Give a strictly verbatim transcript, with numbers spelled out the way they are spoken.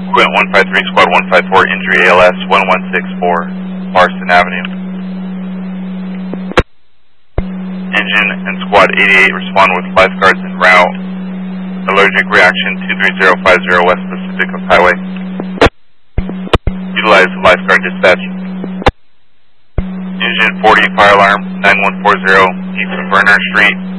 Quint one five three, Squad one five four, injury A L S one one six four, Marston Avenue. Engine and Squad eighty-eight respond with lifeguards en route. Allergic reaction two three zero five zero West Pacific of Highway. Utilize lifeguard dispatch. Engine forty, fire alarm nine one four zero, east of Berner Street.